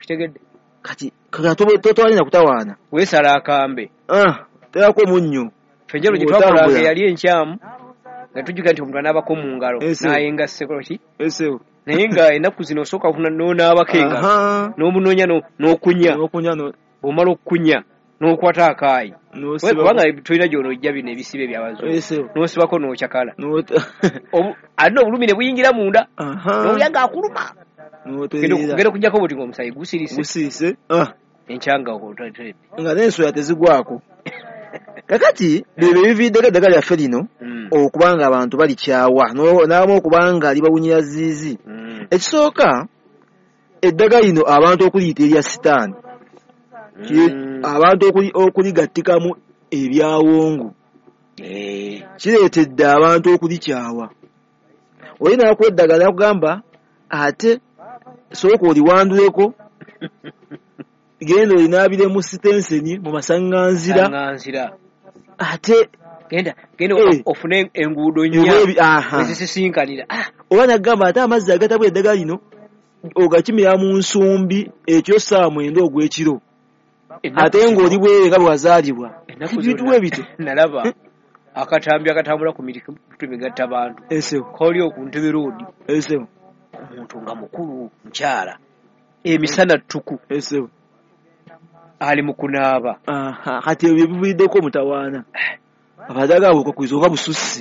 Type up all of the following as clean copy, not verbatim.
Kitegedde. Kati totwalina kutawaana. Weesala akambe. Terako munnyo. Fenjero gye twakolanga yali enkyamu nga tujjuka nti omuntu anaabako mu ngalo n'ayenga ssekoloki. Esewo. Naye nga ennaku zino osooka kufuna n'onaabako engalo n'omunoonya n'okunya. Omala okunya n'okwata akaayi. Kubanga tolina gy'onojja bino ebisibe eby'abazuubu. N'osibako n'okyakala. Alina obulumi ne buyingira munda. N'olya ng'akuluma. Ngenda okujjako buti ng'omusayi gusirise. Enkyanga okutadde. Nga n'enswera tezigwako. Kakati bebe bividdeko eddagala lyaffe lino okubanga abantu balikyawa n'abamu okubanga libawunyira ziizi. Ekisooka eddagala lino abantu okuliyita erya sitaani. Abantu okuligattikamu ebyawongu. Kireetedde abantu okulikyawa. Olina nakuwa eddagala nakugamba ate sooka oliwanduleko genda olinaabire mu sitenseni mu masaŋŋanzira. Ate genda ofune enguudo nnya ezisisinkanira. Oba nagamba ate amazzi agatabula eddagala lino ogakimira mu nsumbi ekyo 9 ogw'ekiro. Ate ng'oli bwere nga bwazaalibwa. Ebintu bwe bito. Nalaba akatambi akatambula ku miti migatta bantu. Kooli okuntebe roodi. Omuntu nga mukulu mukyala. Emisana ttuku. Ali mu kunaaba. Kati ebyo bivuddeko mutawaana. Abadaga bukokwizo nga bususi.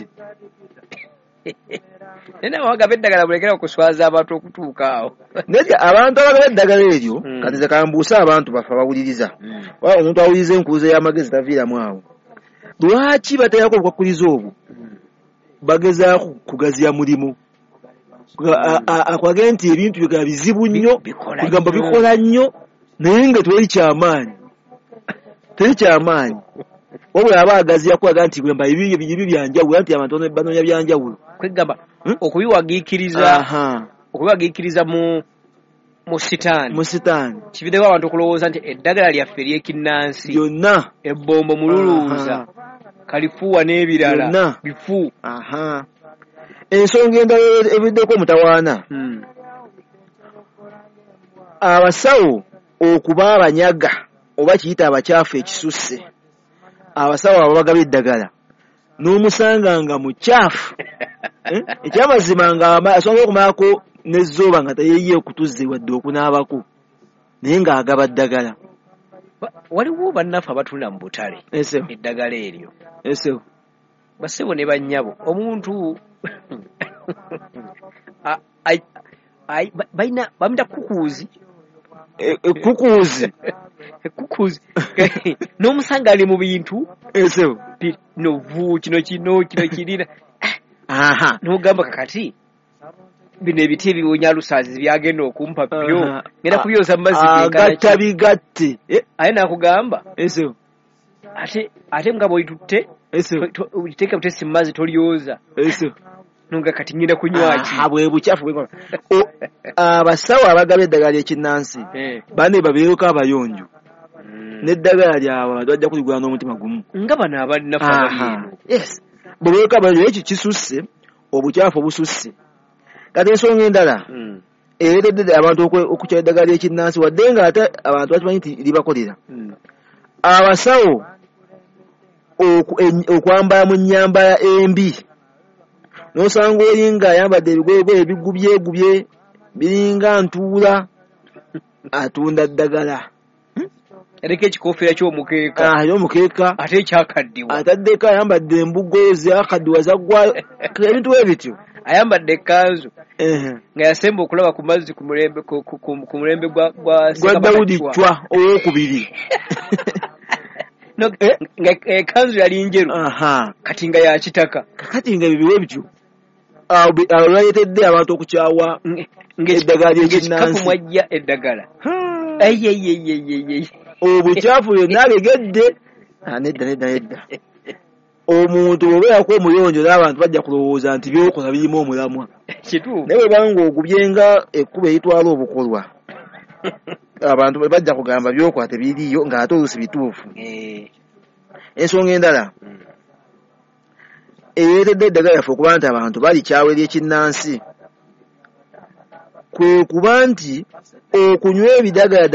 Nena wagaba eddagala bulekera okuswaza abantu okutuuka awo. Nedda abantu abagaba eddagala eryo kati ze kambuusa abantu bafa bawuliriza. Waba omuntu awuliriza enkuluze y'amagezi taviiramu awo. Lwaki bateerako obukwakulizo obwo? Bagezaako kugaziya mulimu. Akwage nti ebintu bigaba bizibu nnyo, bigamba bikola nnyo, naye nga tewali kyamaanyi. Teri kyamaanyi. Wabula aba agaziya kulaga nti bwemba ebibi byanjawulo nti abantu banoonya byanjawulo. Kwegamba okubiwagiikiriza mu sitaani. Kividdeko abantu okulowooza nti eddagala lyaffe ery'ekinnansi byonna ebbombo mululuuza kalifuuwa n'ebirala bifu. Ensonga endala ebiddeko omutawaana. Abasawo okuba abanyaga oba kiyita abakyafu ekisusse. Abasawo ababagaba eddagala n'omusanga nga mukyafu. Ekyamazima nga asobola okumalako n'ezzooba nga teyeeye okutuzza wadde okunaabako naye ng'agaba ddagala. Waliwo bannaffe abatunda mu butale eddagala eryo. Bassebo ne bannyabo omuntu bamita kukuuzi. Kukuuzi n'omusanga ali mu bintu novu kino kirina n'ogamba kakati bino ebiti ebiwonya lusaazi byagenda okumpa byo ngenda kubyoza mu mazzi bigatte aye nakugamba ate nga bwolitutte oliteeka butesi mu mazzi tolyoza nonga kati ngenda kunywaki bwe bukyafu. Abasawo abagaba eddagala ly'ekinnansi bane babeereko abayonjo n'eddagala lyabwe abantu bajja kuligula n'omutima gumu nga bano abanafu abalino. Bwe beereko abayonjo ekyo kisusse obukyafu obususse. Kati ensonga endala ereetedde abantu okukyala eddagala ly'ekinnansi wadde nga ate abantu bakimanyi nti libakolera. Abasawo okwambala mu nnyambala embi. N'osanga oli ng'ayambadde ebigoyegoye ebigubyegubye biringa ntuula atunda ddagala. Eriko ekikoofiira ky'omukeeka ate ekyakaddiwa ataddeko ayambadde embugo zakaddiwa zaggwayo ebintu bwe bityo. Ayambadde ekkanzu nga yasemba okulaba ku mazzi ku mulembe gwa Dawudi Chwa owokubiri. Nga ekkanzu yali njeru kati nga ya kitaka. Kati nga bibiwe bityo abo baleetedde abantu okukyawa eddagala ly'ekinnansi. Mwajja eddagala obukyafu byonna abegedde. Nedda omuntu obeerako omuyonjo n'abantu bajja kulowooza nti byokola birimu omulamwa. Naye bwe banga ogubyenga ekkuba eritwala obukolwa abantu bwe bajja kugamba byokola tebiriiyo ng'ate oluusi bituufu. Ensonga endala ereetedde eddagala yaffe okuba nti abantu balikyawa ery'ekinnansi kwe kuba nti okunywa ebidagala